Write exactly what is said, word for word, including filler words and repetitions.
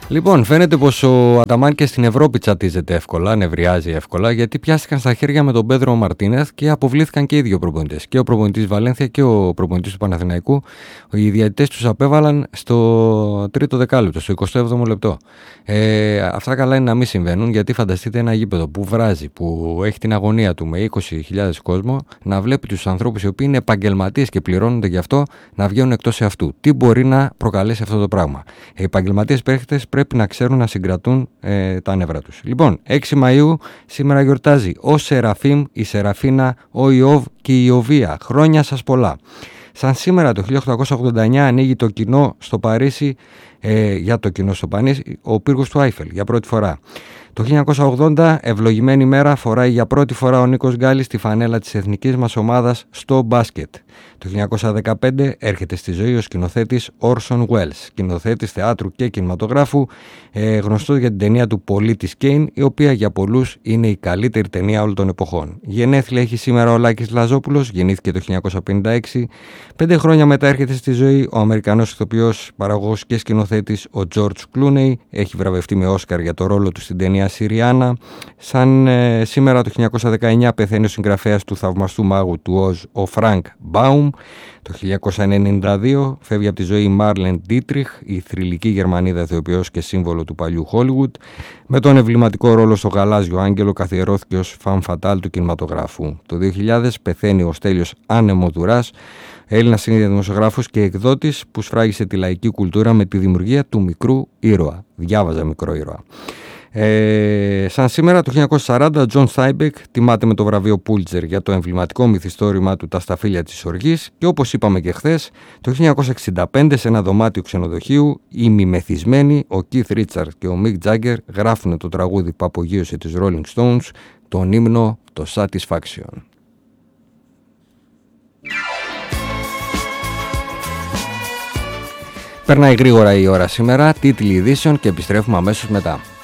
Λοιπόν, φαίνεται πως ο Αταμάν και στην Ευρώπη τσατίζεται εύκολα, νευριάζει εύκολα, γιατί πιάστηκαν στα χέρια με τον Πέδρο Μαρτίνεθ και αποβλήθηκαν και οι δύο προπονητές. Και ο προπονητής Βαλένθια και ο προπονητής του Παναθηναϊκού. Οι διαιτητές τους απέβαλαν στο τρίτο δεκάλεπτο, στο εικοστό έβδομο λεπτό. Ε, αυτά καλά είναι να μην συμβαίνουν, γιατί φανταστείτε ένα γήπεδο που βράζει, που έχει την αγωνία του με είκοσι χιλιάδες κόσμο, να βλέπει τους ανθρώπους οι οποίοι είναι επαγγελματίες και πληρώνονται γι' αυτό να βγαίνουν εκτός εαυτού. Τι μπορεί να προκαλέσει αυτό το πράγμα? Οι επαγγελματίες παίχτες πρέπει να ξέρουν να συγκρατούν ε, τα νεύρα τους. Λοιπόν, έξι Μαΐου σήμερα γιορτάζει ο Σεραφείμ, η Σεραφίνα, ο Ιώβ και η Ιωβία. Χρόνια σας πολλά. Σαν σήμερα το χίλια οκτακόσια ογδόντα εννιά ανοίγει το κοινό στο Παρίσι, ε, για το κοινό στο Παρίσι, ο πύργος του Άιφελ για πρώτη φορά. Το χίλια εννιακόσια ογδόντα, ευλογημένη μέρα, φοράει για πρώτη φορά ο Νίκος Γκάλης τη φανέλα της εθνικής μας ομάδας στο μπάσκετ. Το χίλια εννιακόσια δεκαπέντε έρχεται στη ζωή ο σκηνοθέτης Orson Welles, σκηνοθέτης θεάτρου και κινηματογράφου, ε, γνωστός για την ταινία του Πολίτης Κέιν, η οποία για πολλούς είναι η καλύτερη ταινία όλων των εποχών. Γενέθλια έχει σήμερα ο Λάκης Λαζόπουλος, γεννήθηκε το χίλια εννιακόσια πενήντα έξι. Πέντε χρόνια μετά έρχεται στη ζωή ο Αμερικανός ηθοποιός, παραγωγός και σκηνοθέτης ο George Clooney, έχει βραβευτεί με Όσκαρ για το ρόλο του στην ταινία Συριάννα. Σαν ε, σήμερα το χίλια εννιακόσια δεκαεννιά πεθαίνει ο συγγραφέας του θαυμαστού μάγου του Οζ, ο Frank Baum. Το χίλια εννιακόσια ενενήντα δύο φεύγει από τη ζωή η Μάρλεν Ντίτριχ, η θρυλική Γερμανίδα ηθοποιός και σύμβολο του παλιού Χόλιγουτ. Με τον εμβληματικό ρόλο στο Γαλάζιο Άγγελο καθιερώθηκε ως φαν φατάλ του κινηματογράφου. Το δύο χιλιάδες πεθαίνει ο Στέλιος Άνεμο-Δουράς, Έλληνας δημοσιογράφος και εκδότης που σφράγισε τη λαϊκή κουλτούρα με τη δημιουργία του μικρού ήρωα. Διάβαζα μικρό ήρωα. Ε, σαν σήμερα το χίλια εννιακόσια σαράντα ο Τζον Στάιμπεκ τιμάται με το βραβείο Πούλτζερ για το εμβληματικό μυθιστόρημά του «Τα σταφύλια της οργής», και όπως είπαμε και χθες, το χίλια εννιακόσια εξήντα πέντε σε ένα δωμάτιο ξενοδοχείου οι μιμεθυσμένοι, ο Κιθ Ρίτσαρντ και ο Μικ Τζάγκερ, γράφουν το τραγούδι που απογείωσε τους Rolling Stones, τον ύμνο, το Satisfaction. Περνάει γρήγορα η ώρα σήμερα, τίτλοι ειδήσεων και επιστρέφουμε αμέσως μετά.